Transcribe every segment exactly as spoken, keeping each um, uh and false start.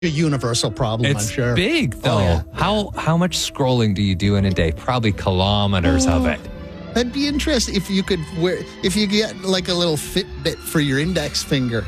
A universal problem, It's I'm sure. big, though. Oh, yeah. How how much scrolling do you do in a day? Probably kilometers Oh. of it. That'd be interesting if you could wear, if you get like a little Fitbit for your index finger.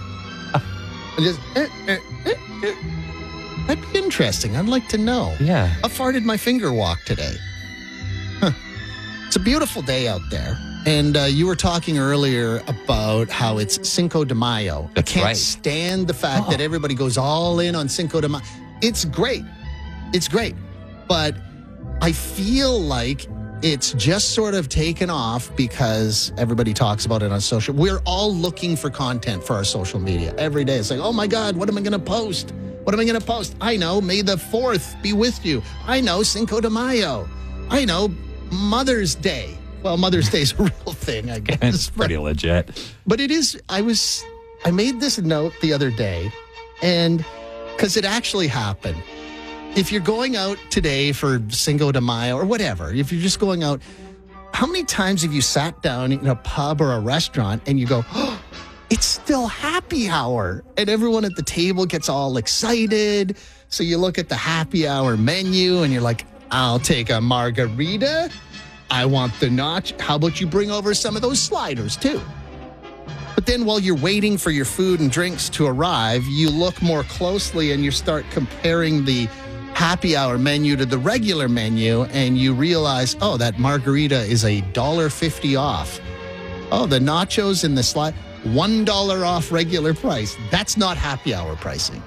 And just, eh, eh, eh, eh. That'd be interesting. I'd like to know. Yeah. How far did my finger walk today? Huh. It's a beautiful day out there. And uh, you were talking earlier about how it's Cinco de Mayo. That's I can't right. stand the fact Oh. that everybody goes all in on Cinco de Mayo. It's great. It's great. But I feel like it's just sort of taken off because everybody talks about it on social. We're all looking for content for our social media every day. It's like, oh my God, what am I going to post? What am I going to post? I know, May the fourth be with you. I know, Cinco de Mayo. I know, Mother's Day. Well, Mother's Day is a real thing, I guess. It's but- pretty legit. but it is, I was, I made this note the other day, and because it actually happened. If you're going out today for Cinco de Mayo or whatever, if you're just going out, how many times have you sat down in a pub or a restaurant and you go, oh, it's still happy hour? And everyone at the table gets all excited. So you look at the happy hour menu and you're like, I'll take a margarita. I want the notch. How about you bring over some of those sliders too? But then while you're waiting for your food and drinks to arrive, you look more closely and you start comparing the happy hour menu to the regular menu, and you realize, oh, that margarita is a one dollar fifty off. Oh, the nachos and the slide, one dollar off regular price. That's not happy hour pricing.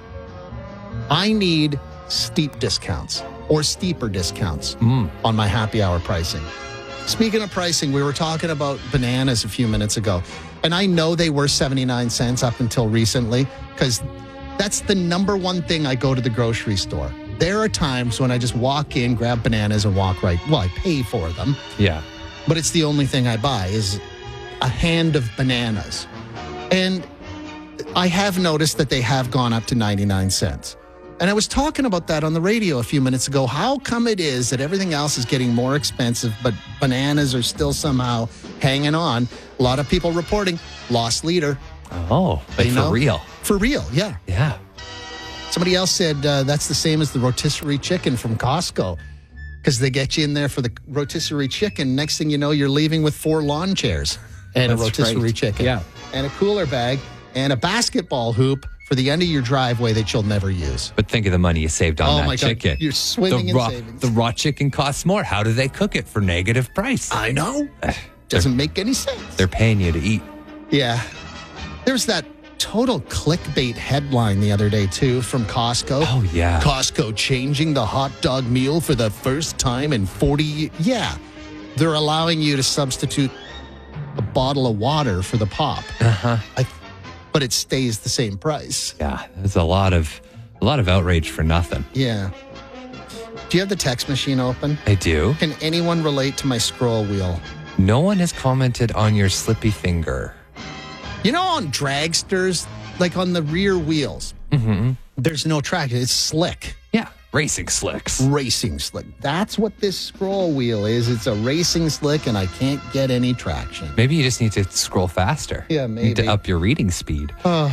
I need steep discounts or steeper discounts Mm. on my happy hour pricing. Speaking of pricing, we were talking about bananas a few minutes ago, and I know they were seventy-nine cents up until recently because that's the number one thing I go to the grocery store. There are times when I just walk in, grab bananas, and walk right. Well, I pay for them, Yeah. but it's the only thing I buy is a hand of bananas. And I have noticed that they have gone up to ninety-nine cents. And I was talking about that on the radio a few minutes ago. How come it is that everything else is getting more expensive, but bananas are still somehow hanging on? A lot of people reporting lost leader. Oh, like You for know? real. For real, yeah. Yeah. Somebody else said uh, that's the same as the rotisserie chicken from Costco because they get you in there for the rotisserie chicken. Next thing you know, you're leaving with four lawn chairs and That's a rotisserie right. chicken. Yeah. And a cooler bag and a basketball hoop for the end of your driveway that you'll never use. But think of the money you saved on Oh that my God, chicken. you're swimming the in raw, savings. The raw chicken costs more. How do they cook it for negative price? I know. Doesn't make any sense. They're paying you to eat. Yeah. There's that total clickbait headline the other day, too, from Costco. Oh, yeah. Costco changing the hot dog meal for the first time in forty years. Yeah. They're allowing you to substitute a bottle of water for the pop. Uh-huh. I, but it stays the same price. Yeah, there's a lot of a lot of outrage for nothing. Yeah. Do you have the text machine open? I do. Can anyone relate to my scroll wheel? No one has commented on your slippy finger. You know, on dragsters, like on the rear wheels, Mm-hmm. there's no traction. It's slick. Yeah, racing slicks. Racing slick. That's what this scroll wheel is. It's a racing slick, and I can't get any traction. Maybe you just need to scroll faster. Yeah, You need maybe. to up your reading speed.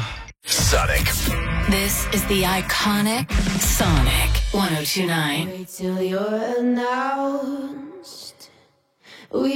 Sonic. This is the iconic Sonic one oh two point nine. Wait till you're now.